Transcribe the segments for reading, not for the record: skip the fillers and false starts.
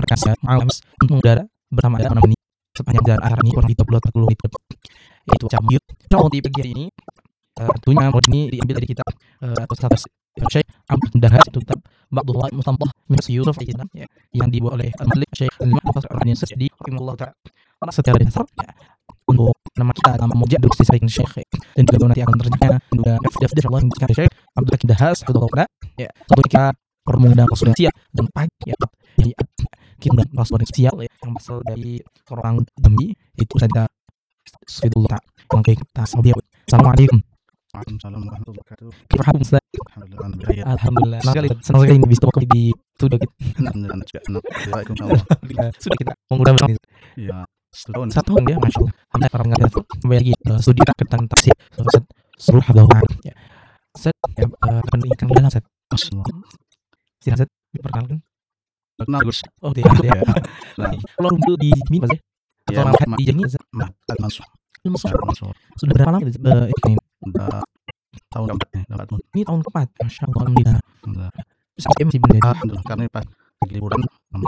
kasih malam mengudara bersama ada menemani sepanjang jalan akhir ini kurang lebih 30 menit yaitu cabut. Nah, di pagi hari ini tentunya ini diambil dari kitab atau status Syekh Abdul Dahas kitab Ba'dullah Mustampah min Yusuf ya, yang dibuat oleh Al-Malik Syekh Al-Mu'tafir Al-Ranis di rahimahullah ta'ala. Secara dasar ya, untuk nama kita nama mujad dari Syekh Syekh dan juga nanti akan terjadinya juga daftar Allah yang dikasih Syekh Abdul Dahas Hafizahullah ya. Tentu kita perlu mengundang konsultasi dan pagi ya dari kita konsultasi ya yang berasal dari orang Jambi itu saja Sayyidullah yang kita sahabat. Assalamualaikum. Waalaikumsalam warahmatullahi wabarakatuh. Kira bisa. Alhamdulillah. Senang sekali bisa bertemu di studio kita. Waalaikumsalam. Sudah kita mengundang Ya, satu tahun ya, masya Allah. Anda para pengajar kembali lagi studi kita tentang tafsir seluruh halaman. Ya, Set akan berikan dalam set. Silakan set diperkenalkan. Kenal Gus. Oh tidak ya. Kalau untuk di sini mas ya. Atau di Jami Mansur. Sudah berapa lama ini? Udah tahun keempat. Ini tahun keempat. Masya Allah. Alhamdulillah. Sampai masih benar. Alhamdulillah karena pas liburan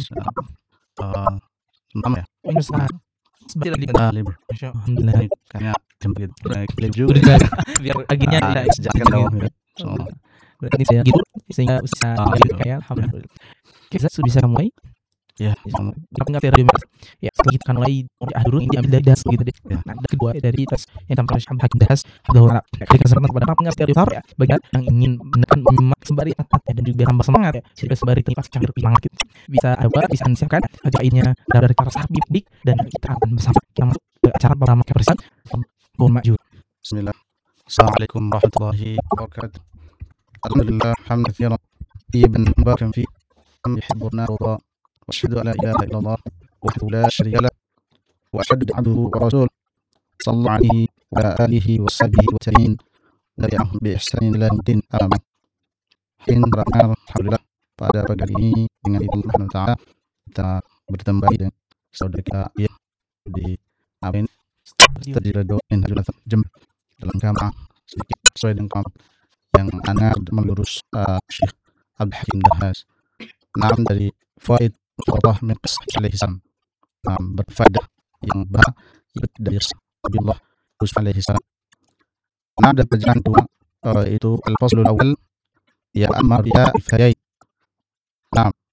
enam ya. Ini sekarang sebentar lagi Libur. Masya Allah. Alhamdulillah. Kayaknya jam libur juga. Biar akhirnya tidak sejak kan. Berarti saya gitu sehingga bisa kayak alhamdulillah. Oke, sudah bisa mulai. Ya, tapi nggak radio ya setelah kita mulai dulu ini diambil dari das begitu deh. Nah, kedua dari tas yang tampil Syekh Hakim Das Abdul Beri kesempatan kepada para pendengar stereo ya bagi yang ingin menekan menyimak sembari atat dan juga tambah semangat ya sembari teriak cangkir semangat gitu. Bisa bisa siapkan ajaknya dari para sahabat dik dan kita akan bersama kita masuk ke acara bersama kebersihan Bun Maju. Bismillah. Assalamualaikum warahmatullahi wabarakatuh. Alhamdulillah hamdan katsiran tayyiban mubarakan fi yuhibbuna Allah. وأشهد أن لا إله إلا الله وحده لا شريك له وأشهد عبده ورسوله صلى الله عليه وعلى آله وصحبه والتابعين تبعهم بإحسان إلى يوم الدين آمين. Alhamdulillah pada pagi hari ini dengan izin Allah Taala kita bertemu lagi dengan saudara kita ya di Amin Study Radio Inhajulah Jem dalam kamar sedikit sesuai dengan yang anak melurus Syekh Abdul Hakim Dahas. Naam dari faid Allah min qisah alaihi salam berfaedah yang baik dari Abdullah alaihi salam. Nah, ada pelajaran kedua itu al-faslul awal ya amar ya ifayai. Nah,